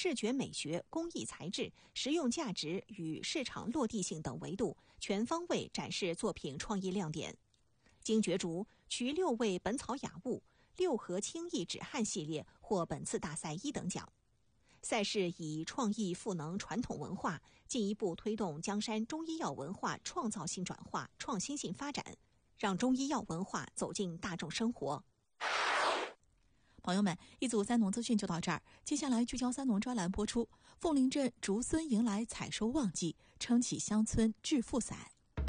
视觉美学、工艺材质、实用价值与市场落地性等维度，全方位展示作品创意亮点。经角逐，取6位本草雅物、6盒轻易止汗系列获本次大赛1等奖。赛事以创意赋能传统文化，进一步推动江山中医药文化创造性转化、创新性发展，让中医药文化走进大众生活。 朋友们，一组三农资讯就到这儿，接下来聚焦三农专栏播出。凤林镇竹荪迎来采收旺季，撑起乡村致富伞。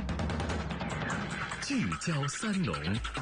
聚焦三农。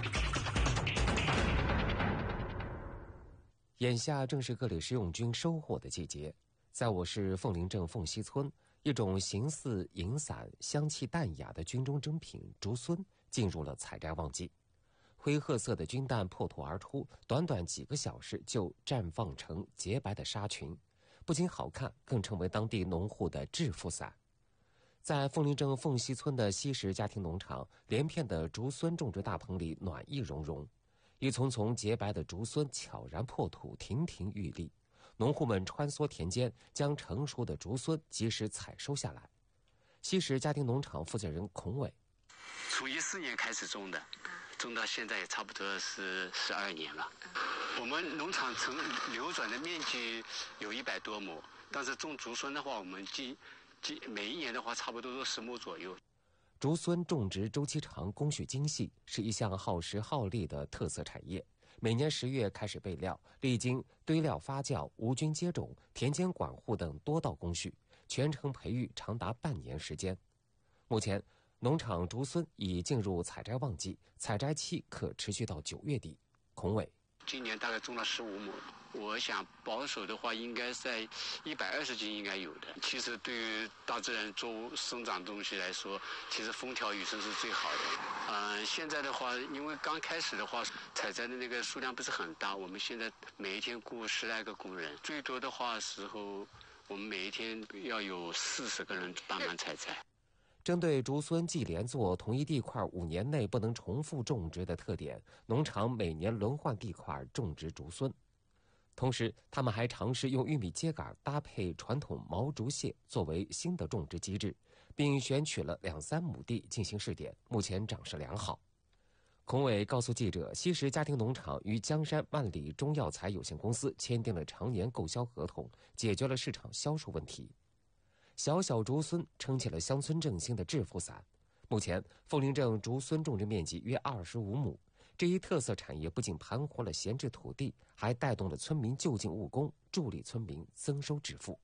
眼下正是各类食用菌收获的季节，在我市凤林镇凤溪村，一种形似银伞、香气淡雅的菌中珍品竹荪进入了采摘旺季。灰褐色的菌蛋破土而出，短短几个小时就绽放成洁白的纱裙，不仅好看，更成为当地农户的致富伞。在凤林镇凤溪村的西石家庭农场，连片的竹荪种植大棚里暖意融融，一丛丛洁白的竹荪悄然破土，亭亭玉立。农户们穿梭田间，将成熟的竹荪及时采收下来。西石家庭农场负责人孔伟： 从14年开始种的，种到现在也差不多是12年了。我们农场流转的面积有100多亩，但是种竹荪的话，我们每一年的话差不多都10亩左右。 竹荪种植周期长，工序精细，是一项耗时耗力的特色产业。每年10月开始备料，历经堆料发酵、无菌接种、田间管护等多道工序，全程培育长达半年时间。目前农场竹荪已进入采摘旺季，采摘期可持续到9月底。孔伟： 今年大概种了15亩，我想保守的话，应该在120斤应该有的。其实对于大自然作物生长东西来说，其实风调雨顺是最好的。现在的话，因为刚开始的话，采摘的那个数量不是很大，我们现在每一天雇10来个工人，最多的话时候，我们每一天要有40个人帮忙采摘。 针对竹荪忌连作同一地块5年内不能重复种植的特点，农场每年轮换地块种植竹荪。同时，他们还尝试用玉米秸秆搭配传统毛竹屑作为新的种植机制，并选取了2-3亩地进行试点，目前长势良好。孔伟告诉记者，西石家庭农场与江山万里中药材有限公司签订了常年购销合同，解决了市场销售问题。小小竹荪撑起了乡村振兴的致富伞。目前，凤林镇竹荪种植面积约25亩。这一特色产业不仅盘活了闲置土地，还带动了村民就近务工，助力村民增收致富。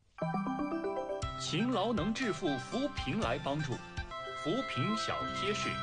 勤劳能致富，扶贫来帮助。扶贫小贴士。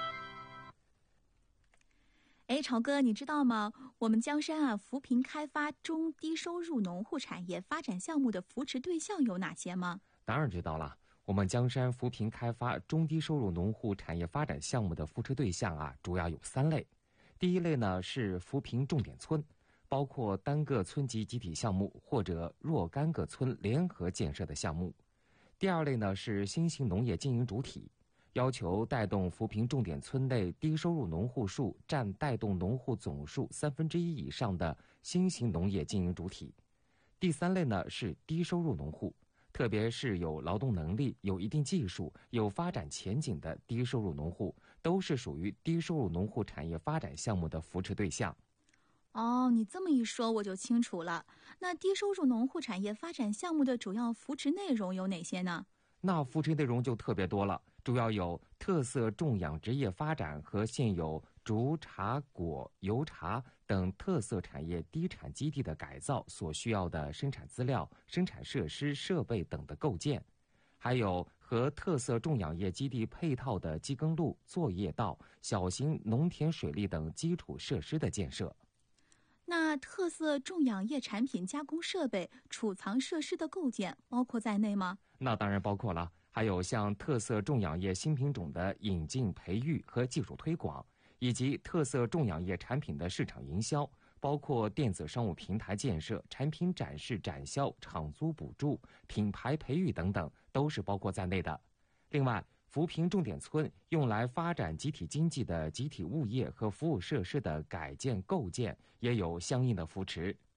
朝哥，你知道吗？我们江山扶贫开发中低收入农户产业发展项目的扶持对象有哪些吗？ 当然知道了。我们江山扶贫开发中低收入农户产业发展项目的扶持对象主要有3类。第一类呢是扶贫重点村，包括单个村级集体项目或者若干个村联合建设的项目。第二类呢是新型农业经营主体，要求带动扶贫重点村内低收入农户数占带动农户总数1/3以上的新型农业经营主体。第3类呢是低收入农户，特别是有劳动能力、有一定技术、有发展前景的低收入农户，都是属于低收入农户产业发展项目的扶持对象。 你这么一说我就清楚了。那低收入农户产业发展项目的主要扶持内容有哪些呢？ 那扶持内容就特别多了，主要有特色种养殖业发展和现有竹、茶、果、油茶等特色产业低产基地的改造所需要的生产资料、生产设施、设备等的构建，还有和特色种养业基地配套的机耕路、作业道、小型农田水利等基础设施的建设。 那特色种养业产品加工设备、储藏设施的构建包括在内吗？ 那当然包括了，还有像特色种养业新品种的引进、培育和技术推广，以及特色种养业产品的市场营销，包括电子商务平台建设、产品展示展销、场租补助、品牌培育等等，都是包括在内的。另外，扶贫重点村用来发展集体经济的集体物业和服务设施的改建构建也有相应的扶持。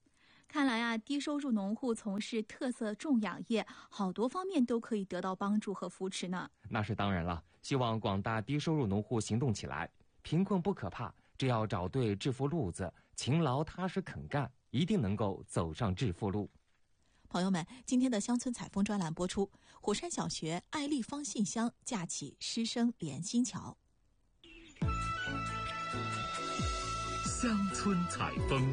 看来啊，低收入农户从事特色种养业，好多方面都可以得到帮助和扶持呢。 那是当然了，希望广大低收入农户行动起来。贫困不可怕，只要找对致富路子，勤劳踏实肯干，一定能够走上致富路。 朋友们，今天的乡村采风专栏播出，虎山小学爱立方信箱架起师生连心桥。 乡村采风。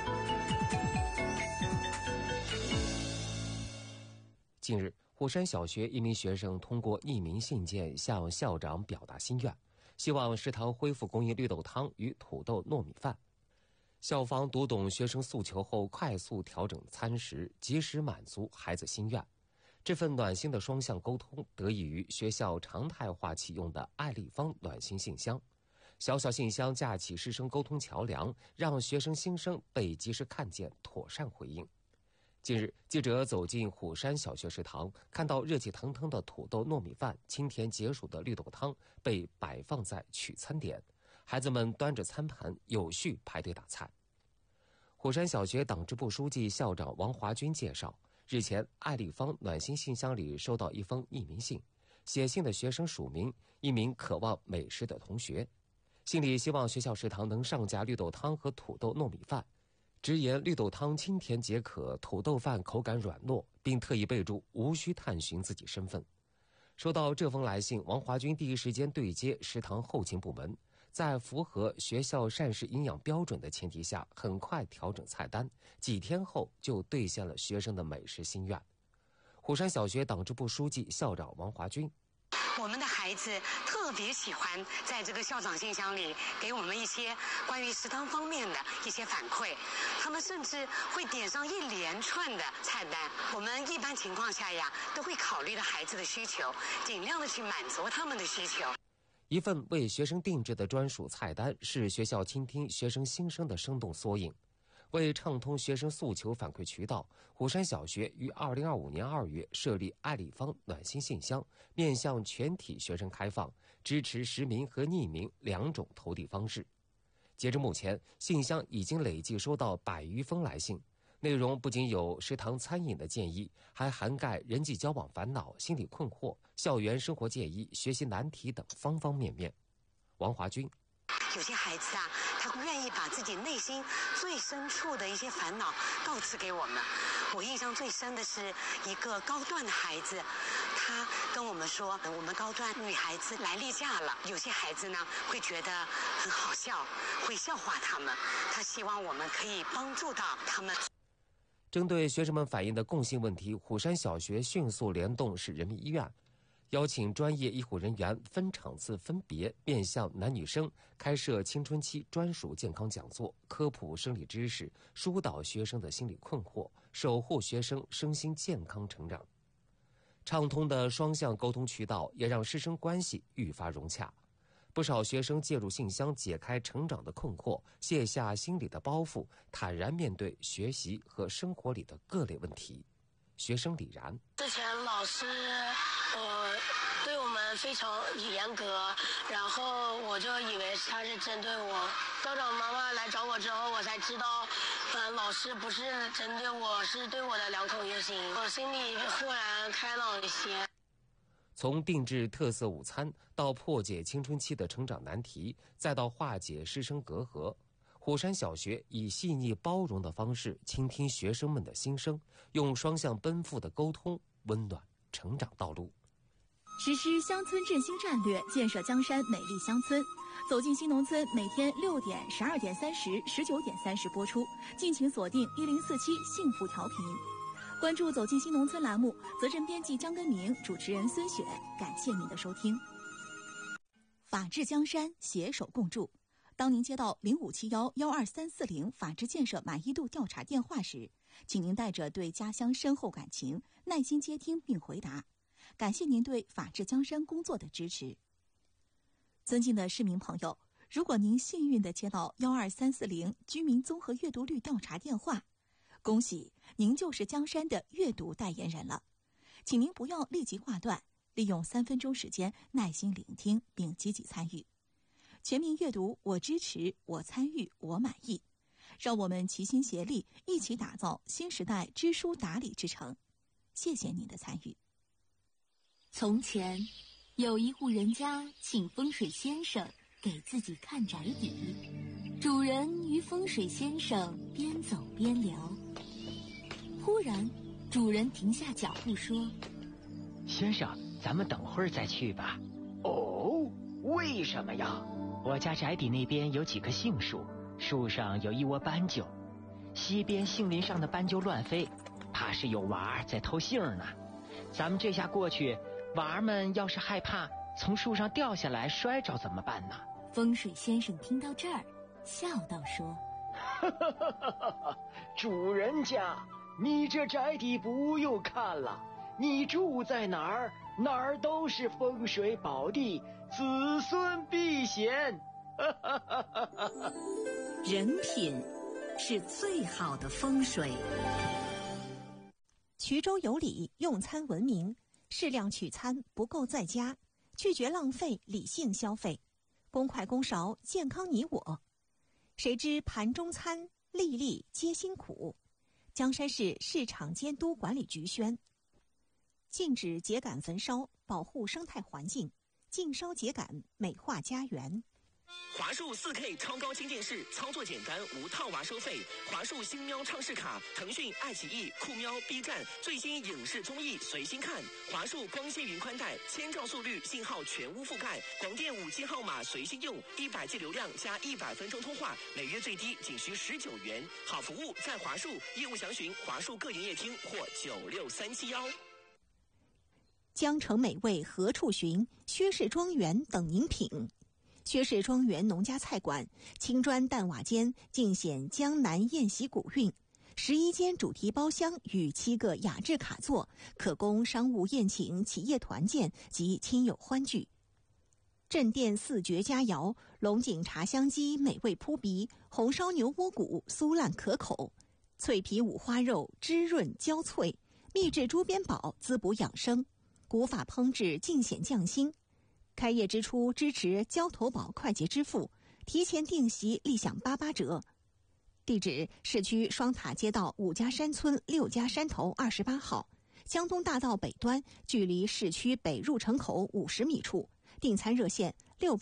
近日，虎山小学一名学生通过匿名信件向校长表达心愿，希望食堂恢复供应绿豆汤与土豆糯米饭。校方读懂学生诉求后，快速调整餐食，及时满足孩子心愿。这份暖心的双向沟通得益于学校常态化启用的爱立方暖心信箱。小小信箱架起师生沟通桥梁，让学生心声被及时看见，妥善回应。近日，记者走进虎山小学食堂，看到热气腾腾的土豆糯米饭、清甜解暑的绿豆汤被摆放在取餐点，孩子们端着餐盘有序排队打菜。虎山小学党支部书记、校长王华军介绍，日前爱立方暖心信箱里收到一封匿名信，写信的学生署名一名渴望美食的同学，信里希望学校食堂能上架绿豆汤和土豆糯米饭，直言绿豆汤清甜解渴，土豆饭口感软糯，并特意备注无需探寻自己身份。收到这封来信，王华军第一时间对接食堂后勤部门，在符合学校膳食营养标准的前提下，很快调整菜单，几天后就兑现了学生的美食心愿。虎山小学党支部书记、校长王华军， 我们的孩子特别喜欢在这个校长信箱里给我们一些关于食堂方面的一些反馈，他们甚至会点上一连串的菜单。我们一般情况下呀，都会考虑到孩子的需求，尽量的去满足他们的需求。 一份为学生定制的专属菜单是学校倾听学生心声的生动缩影。为畅通学生诉求反馈渠道，虎山小学于2025年2月设立爱立方暖心信箱，面向全体学生开放，支持实名和匿名2种投递方式。截至目前，信箱已经累计收到100余封来信，内容不仅有食堂餐饮的建议，还涵盖人际交往烦恼、心理困惑、校园生活建议、学习难题等方方面面。王华军， 有些孩子啊，他会愿意把自己内心最深处的一些烦恼告知给我们。我印象最深的是一个高段的孩子，他跟我们说，我们高段女孩子来例假了，有些孩子呢会觉得很好笑，会笑话他们，他希望我们可以帮助到他们。 针对学生们反映的共性问题，虎山小学迅速联动市人民医院，邀请专业医护人员分场次分别面向男女生开设青春期专属健康讲座，科普生理知识，疏导学生的心理困惑，守护学生身心健康成长。畅通的双向沟通渠道也让师生关系愈发融洽。不少学生借入信箱解开成长的困惑，卸下心理的包袱，坦然面对学习和生活里的各类问题。学生李然， 之前老师对我们非常严格，然后我就以为他是针对我。校长妈妈来找我之后，我才知道老师不是针对我，是对我的良口约心，我心里忽然开朗一些。 从定制特色午餐到破解青春期的成长难题，再到化解师生隔阂，虎山小学以细腻包容的方式倾听学生们的心声，用双向奔赴的沟通温暖成长道路。 实施乡村振兴战略，建设江山美丽乡村。走进新农村，每天6点、12点30、19点30播出，敬请锁定1047幸福调频。关注走进新农村栏目，责任编辑江根明，主持人孙雪，感谢您的收听。法治江山，携手共筑。当您接到0571-12340法治建设满意度调查电话时，请您带着对家乡深厚感情，耐心接听并回答。感谢您对法治江山工作的支持。尊敬的市民朋友，如果您幸运地接到12340居民综合阅读率调查电话，恭喜您就是江山的阅读代言人了。请您不要立即挂断，利用3分钟时间耐心聆听并积极参与。全民阅读，我支持，我参与，我满意。 让我们齐心协力，一起打造新时代知书达理之城。谢谢您的参与。 从前，有一户人家请风水先生给自己看宅邸，主人与风水先生边走边聊。忽然，主人停下脚步说：“ 先生，咱们等会儿再去吧。”“哦，为什么呀？”“我家宅邸那边有几棵杏树，树上有一窝斑鸠，西边杏林上的斑鸠乱飞，怕是有娃儿在偷杏呢。咱们这下过去，娃儿们要是害怕从树上掉下来摔着怎么办呢？” 风水先生听到这儿，笑道说：“ 主人家，你这宅邸不用看了，你住在哪儿，哪儿都是风水宝地，子孙必显。” 人品是最好的风水。 衢州有礼，用餐文明，适量取餐，不够在家，拒绝浪费，理性消费，公筷公勺，健康你我。谁知盘中餐，粒粒皆辛苦。江山市市场监督管理局宣：禁止秸秆焚烧，保护生态环境，禁烧秸秆，美化家园。 华数 4K 超高清电视，操作简单，无套娃收费。华数新喵畅视卡，腾讯、爱奇艺、酷喵、B 站最新影视综艺随心看。华数光纤云宽带，1000兆速率，信号全屋覆盖，广电5G号码随心用，100G 流量加100分钟通话，每月最低仅需19元。好服务在华数，业务详询华数各营业厅或96371。 江城美味何处寻？薛氏庄园等您品。薛氏庄园农家菜馆，青砖淡瓦间，尽显江南宴席古韵。11间主题包厢与7个雅致卡座，可供商务宴请、企业团建及亲友欢聚。镇店4绝佳肴：龙井茶香鸡美味扑鼻，红烧牛窝骨酥烂可口，脆皮五花肉汁润焦脆，秘制猪鞭煲滋补养生，古法烹制尽显匠心。开业之初支持交投保快捷支付，提前订席立享88折。地址：市区双塔街道5家山村6家山头28号，江东大道北端，距离市区北入城口50米处。订餐热线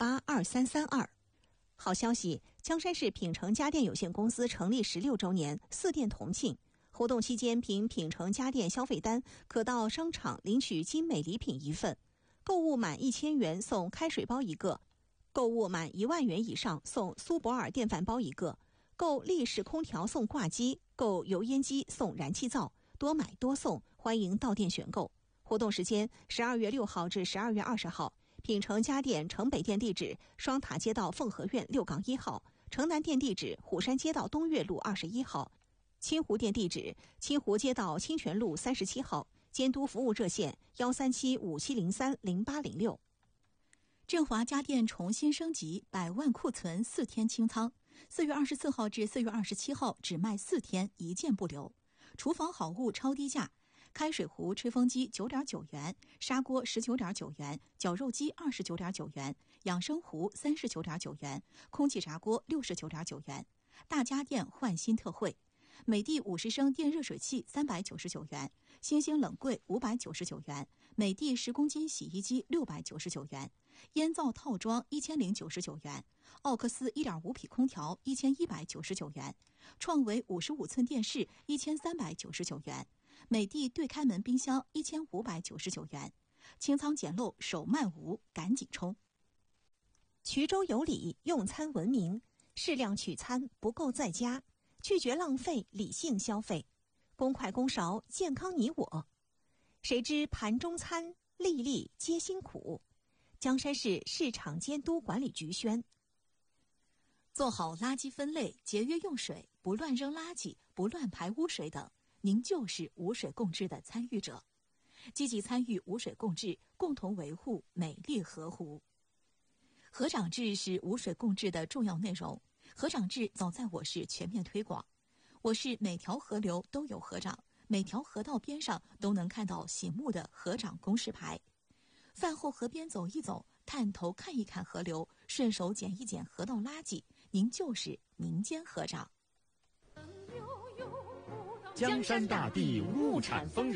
682332。好消息！江山市品城家电有限公司成立16周年，4店同庆。活动期间，凭品城家电消费单，可到商场领取精美礼品1份。购物满1000元送开水包1个，购物满1万元以上送苏泊尔电饭煲1个，购立式空调送挂机，购油烟机送燃气灶，多买多送，欢迎到店选购。活动时间12月6号至12月20号。品城家电城北店地址：双塔街道凤和苑6-1号，城南店地址：虎山街道东岳路21号，清湖店地址：清湖街道清泉路37号。监督服务热线13757030806。 振华家电重新升级，100万库存4天清仓，4月24号至4月27号只卖4天，1件不留。厨房好物超低价，开水壶、吹风机9.9元，砂锅19.9元，绞肉机29.9元，养生壶39.9元，空气炸锅69.9元。大家电换新特惠。美的50升电热水器399元，星星冷柜599元，美的10公斤洗衣机699元，烟灶套装1099元，奥克斯1.5匹空调1199元，创维55寸电视1399元，美的对开门冰箱1599元。清仓捡漏，手慢无，赶紧冲！ 衢州有礼，用餐文明，适量取餐，不够在家。拒绝浪费，理性消费，公筷公勺，健康你我。谁知盘中餐，粒粒皆辛苦。江山市市场监督管理局宣： 做好垃圾分类，节约用水，不乱扔垃圾，不乱排污水等，您就是无水共治的参与者。积极参与无水共治，共同维护美丽河湖。河长制是无水共治的重要内容。河长制早在我市全面推广，我市每条河流都有河长，每条河道边上都能看到醒目的河长公示牌。饭后河边走一走，探头看一看河流，顺手捡一捡河道垃圾，您就是民间河长。 江山大地物产丰饶。